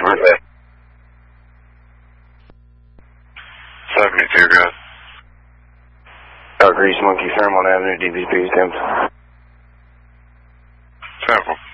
birthday. 72, guys. Grease Monkey, Fairmont Avenue, DBP, Tim. Sample.